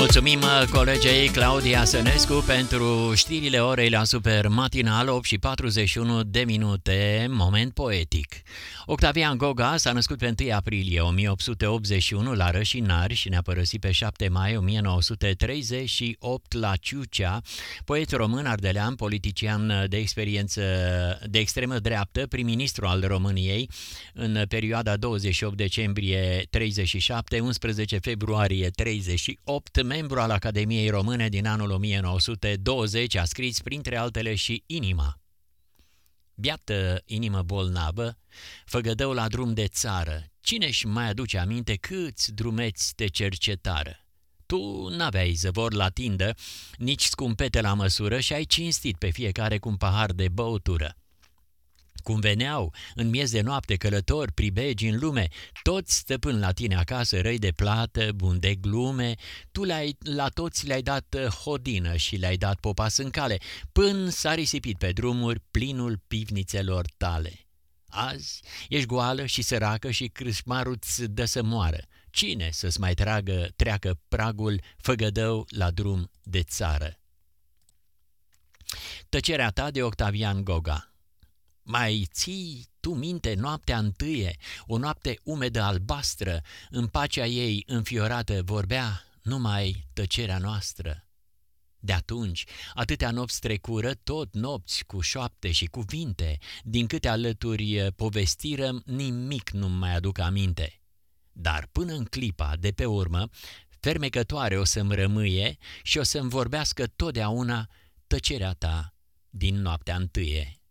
Mulțumim colegei Claudia Sănescu pentru știrile orei la Super Matinal, 8 și 41 de minute, moment poetic. Octavian Goga s-a născut pe 1 aprilie 1881 la Rășinari și ne-a părăsit pe 7 mai 1938 la Ciucea, poet român, ardelean, politician de experiență de extremă dreaptă, prim-ministru al României în perioada 28 decembrie 37, 11 februarie 38, membru al Academiei Române din anul 1920, a scris printre altele și Inima. Biată inimă bolnavă, făgădău la drum de țară, cine-și mai aduce aminte câți drumeți te cercetară? Tu n-aveai zăvor la tindă, nici scumpete la măsură și ai cinstit pe fiecare cu un pahar de băutură. Cum veneau în miez de noapte călători pribegi în lume, toți stăpâni la tine acasă, răi de plată, buni de glume, tu la toți le-ai dat hodină și le-ai dat popas în cale, până s-a risipit pe drumuri plinul pivnițelor tale. Azi ești goală și săracă și crâșmarul-ți dă să moară. Cine să-ți mai treacă pragul, făgădău la drum de țară? Tăcerea ta, de Octavian Goga. Mai ții tu minte noaptea întâie, o noapte umedă albastră, în pacea ei înfiorată vorbea numai tăcerea noastră. De atunci, atâtea nopți trecură, tot nopți cu șoapte și cuvinte, din câte alături povestirăm, nimic nu-mi mai aduc aminte. Dar până în clipa de pe urmă, fermecătoare o să-mi rămâie și o să-mi vorbească totdeauna tăcerea ta din noaptea întâie.